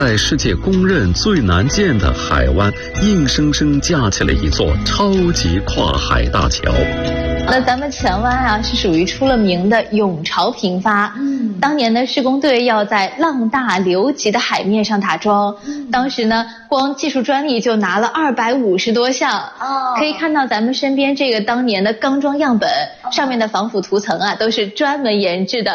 在世界公认最难建的海湾，硬生生架起了一座超级跨海大桥。 那咱们前湾啊，是属于出了名的涌潮频发。当年呢，施工队要在浪大流急的海面上打桩，当时呢，光技术专利就拿了250多项。可以看到咱们身边这个当年的钢桩样本，上面的防腐涂层啊，都是专门研制的。